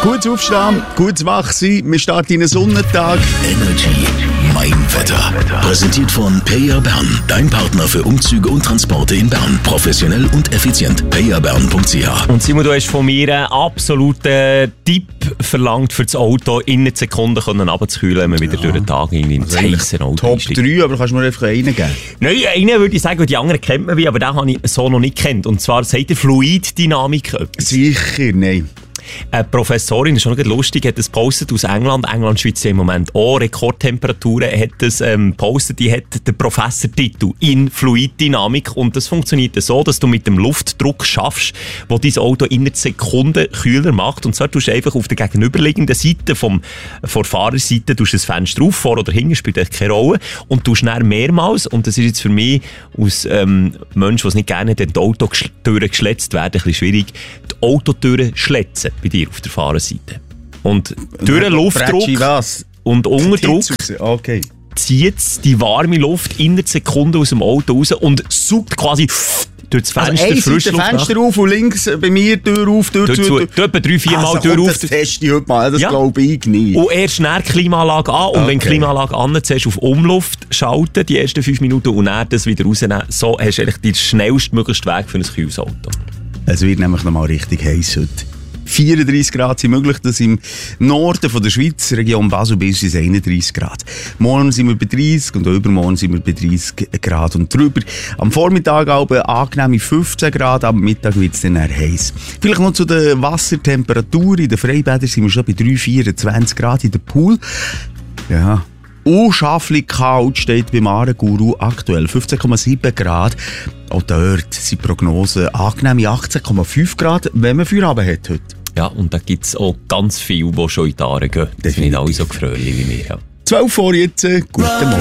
Gutes Aufstehen, gutes Wachsein, wir starten in einen Sonnentag. Energy Mein Wetter. Präsentiert von Peyer Bern, dein Partner für Umzüge und Transporte in Bern. Professionell und effizient. peyerbern.ch. Und Simon, du hast von mir einen absoluten Tipp verlangt für das Auto, in einer Sekunde runterzukühlen, wenn man wieder durch den Tag in ein heißes Auto Top einsteigt. 3, aber kannst du mir einfach einen geben? Nein, einen würde ich sagen, weil die anderen kennt man wie, aber den habe ich so noch nicht kennt. Und zwar sagt der Fluiddynamik etwas. Sicher, nein. Eine Professorin, das ist schon noch lustig, hat das gepostet aus England. England, Schweiz im Moment auch Rekordtemperaturen, hat das gepostet. Die hat den Professortitel in Fluiddynamik. Und das funktioniert so, dass du mit dem Luftdruck schaffst, wo dein Auto in einer Sekunde kühler macht. Und zwar tust du einfach auf der gegenüberliegenden Seite vor Fahrerseite tust das Fenster auf, vor oder hinten, spielt keine Rolle. Und tust dann mehrmals, und das ist jetzt für mich als Mensch, der es nicht gerne hat, die Autotüren geschletzt werden, ein bisschen schwierig, die Autotüren schletzen bei dir auf der Fahrerseite. Und durch den Luftdruck und Unterdruck zieht die warme Luft in einer Sekunde aus dem Auto raus und saugt quasi durch das Fenster Frischluft. Fenster auf und links bei mir Tür auf, Tür zu. Du etwa 3-4 Mal Tür auf. Das teste ich heute mal, das glaube ich nicht. Und erst schnell die Klimaanlage an. Und wenn die Klimaanlage an, zuerst auf Umluft schalten, die ersten 5 Minuten, und dann das wieder rausnehmen. So hast du eigentlich den schnellstmöglichsten Weg für ein kühles Auto. Es wird nämlich noch mal richtig heiß heute. 34 Grad sind möglich, das im Norden von der Schweiz, Region Basel, bis 31 Grad. Morgen sind wir bei 30 und übermorgen sind wir bei 30 Grad und drüber. Am Vormittag aber angenehme 15 Grad, am Mittag wird es dann eher heiß. Vielleicht noch zu der Wassertemperatur. In den Freibädern sind wir schon bei 3-24 Grad, in der Pool. Ja. Unschafflich kalt steht beim Aarenguru aktuell 15,7 Grad. Auch dort sind Prognosen angenehme 18,5 Grad, wenn man Feierabend hat heute. Ja, und da gibt es auch ganz viele, die schon in die Aare gehen. Das sind nicht alle so gefröhlich wie wir. Ja. 12 vor jetzt, guten Morgen.